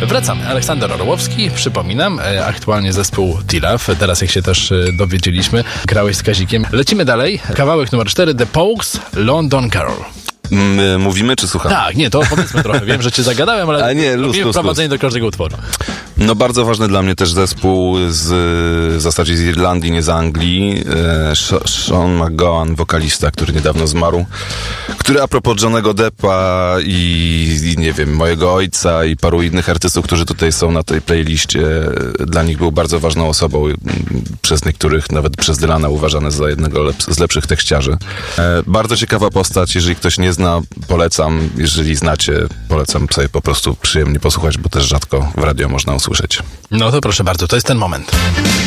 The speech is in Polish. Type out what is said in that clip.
Wracamy. Aleksander Orłowski, przypominam, aktualnie zespół T-Love. Teraz jak się też dowiedzieliśmy, grałeś z Kazikiem. Lecimy dalej. Kawałek numer 4, The Pogues, London Carol. Mówimy czy słuchamy? Tak, nie, to opowiedzmy trochę. Wiem, że cię zagadałem, ale nie, luz. wprowadzenie do każdego utworu. No bardzo ważny dla mnie też zespół w zasadzie z Irlandii, nie z Anglii. Sean McGowan, wokalista, który niedawno zmarł, który a propos Johnnego Deppa i nie wiem, mojego ojca i paru innych artystów, którzy tutaj są na tej playliście, dla nich był bardzo ważną osobą, przez niektórych, nawet przez Dylana, uważany za jednego z lepszych tekściarzy. Bardzo ciekawa postać, jeżeli ktoś nie zna, polecam, jeżeli znacie, polecam sobie po prostu przyjemnie posłuchać, bo też rzadko w radio można usłyszeć. No to proszę bardzo, to jest ten moment.